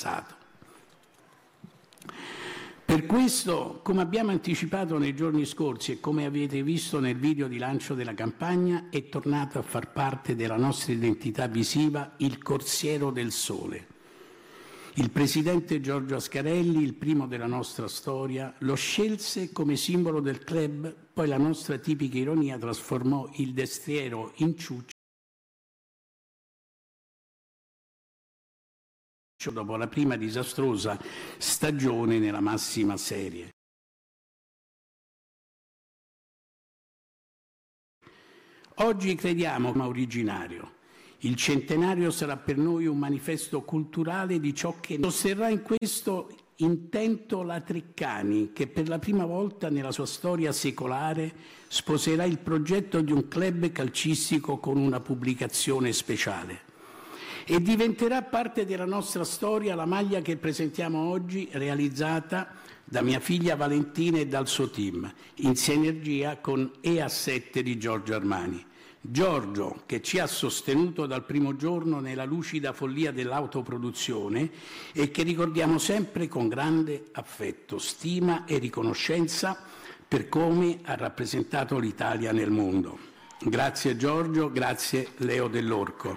passato. Per questo, come abbiamo anticipato nei giorni scorsi e come avete visto nel video di lancio della campagna, è tornato a far parte della nostra identità visiva il Corsiero del Sole. Il presidente Giorgio Ascarelli, il primo della nostra storia, lo scelse come simbolo del club, poi la nostra tipica ironia trasformò il destriero in ciuccio dopo la prima disastrosa stagione nella massima serie. Oggi crediamo ma originario. Il centenario sarà per noi un manifesto culturale di ciò che sosterrà in questo intento la Treccani, che per la prima volta nella sua storia secolare sposerà il progetto di un club calcistico con una pubblicazione speciale. E diventerà parte della nostra storia la maglia che presentiamo oggi, realizzata da mia figlia Valentina e dal suo team, in sinergia con E-A7 di Giorgio Armani. Giorgio, che ci ha sostenuto dal primo giorno nella lucida follia dell'autoproduzione e che ricordiamo sempre con grande affetto, stima e riconoscenza per come ha rappresentato l'Italia nel mondo. Grazie Giorgio, grazie Leo Dell'Orco.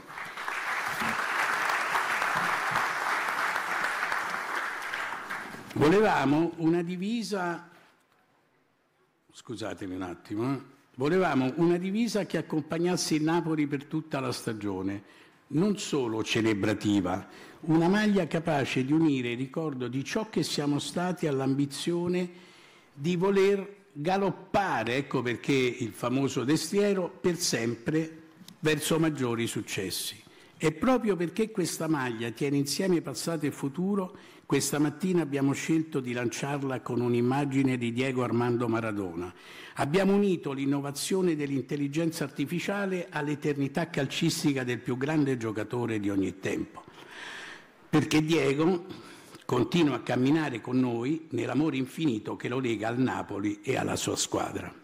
Volevamo una divisa, scusatemi un attimo, volevamo una divisa che accompagnasse il Napoli per tutta la stagione, non solo celebrativa, una maglia capace di unire il ricordo di ciò che siamo stati all'ambizione di voler galoppare, ecco perché il famoso destriero, per sempre verso maggiori successi. E proprio perché questa maglia tiene insieme passato e futuro, questa mattina abbiamo scelto di lanciarla con un'immagine di Diego Armando Maradona. Abbiamo unito l'innovazione dell'intelligenza artificiale all'eternità calcistica del più grande giocatore di ogni tempo. Perché Diego continua a camminare con noi nell'amore infinito che lo lega al Napoli e alla sua squadra.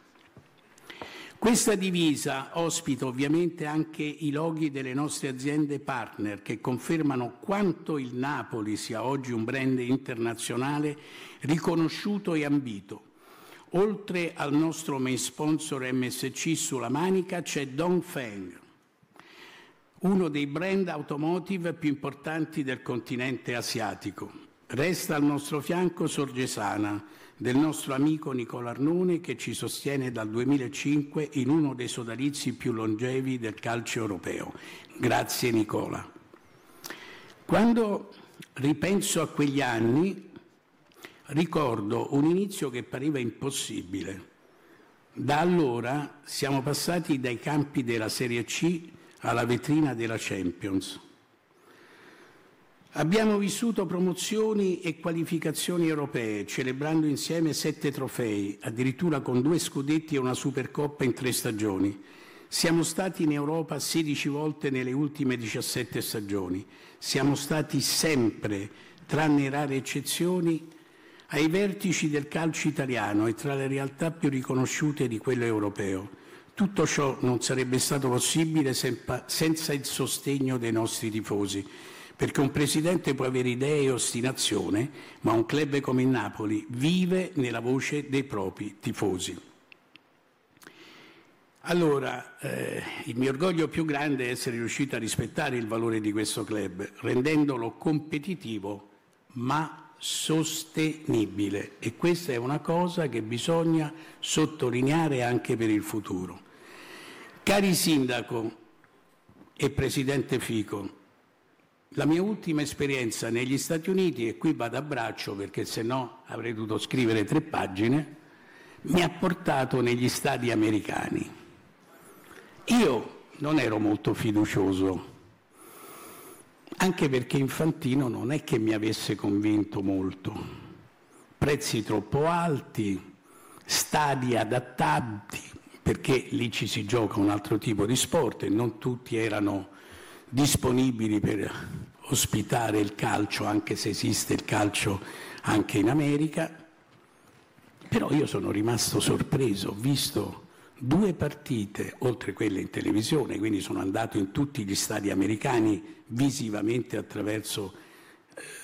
Questa divisa ospita ovviamente anche i loghi delle nostre aziende partner che confermano quanto il Napoli sia oggi un brand internazionale riconosciuto e ambito. Oltre al nostro main sponsor MSC sulla manica c'è Dongfeng, uno dei brand automotive più importanti del continente asiatico. Resta al nostro fianco Sorgesana, del nostro amico Nicola Arnone, che ci sostiene dal 2005 in uno dei sodalizi più longevi del calcio europeo. Grazie Nicola. Quando ripenso a quegli anni, ricordo un inizio che pareva impossibile. Da allora siamo passati dai campi della Serie C alla vetrina della Champions. Abbiamo vissuto promozioni e qualificazioni europee, celebrando insieme 7 trofei, addirittura con 2 scudetti e una Supercoppa in 3 stagioni. Siamo stati in Europa 16 volte nelle ultime 17 stagioni. Siamo stati sempre, tranne rare eccezioni, ai vertici del calcio italiano e tra le realtà più riconosciute di quello europeo. Tutto ciò non sarebbe stato possibile senza il sostegno dei nostri tifosi. Perché un presidente può avere idee e ostinazione, ma un club come il Napoli vive nella voce dei propri tifosi. Allora, il mio orgoglio più grande è essere riuscito a rispettare il valore di questo club, rendendolo competitivo ma sostenibile. E questa è una cosa che bisogna sottolineare anche per il futuro. Cari Sindaco e Presidente Fico, la mia ultima esperienza negli Stati Uniti, e qui vado a braccio perché se no avrei dovuto scrivere 3 pagine, mi ha portato negli stadi americani. Io non ero molto fiducioso, anche perché Infantino non è che mi avesse convinto molto. Prezzi troppo alti, stadi adattati, perché lì ci si gioca un altro tipo di sport e non tutti erano disponibili per ospitare il calcio, anche se esiste il calcio anche in America. Però io sono rimasto sorpreso, ho visto 2 partite, oltre quelle in televisione, quindi sono andato in tutti gli stadi americani visivamente attraverso